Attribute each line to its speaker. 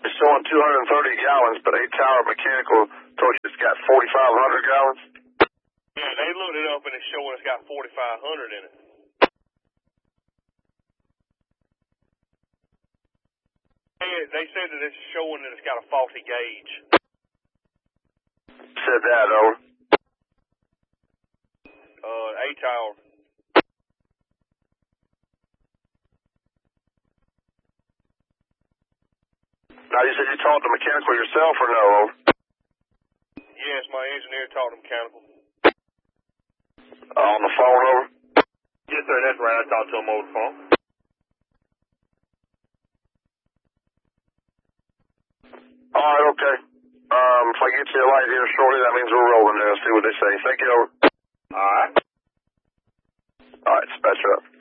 Speaker 1: It's showing 230 gallons, but 8-Tower Mechanical told you it's got 4,500 gallons.
Speaker 2: Yeah, they loaded it up and it's showing it's got 4,500 in it. They said that it's showing that it's got a faulty gauge.
Speaker 1: Said that, over.
Speaker 2: 8-Tower.
Speaker 1: Now, you said you talked to mechanical yourself or no, over?
Speaker 2: Yes, my engineer talked to mechanical.
Speaker 1: On the phone, over?
Speaker 2: Yes, sir, that's right. I talked to him over the phone.
Speaker 1: All right, okay. If I get you a light here shortly, that means we're rolling there. See what they say. Thank you, over.
Speaker 2: All right.
Speaker 1: All right, dispatch up.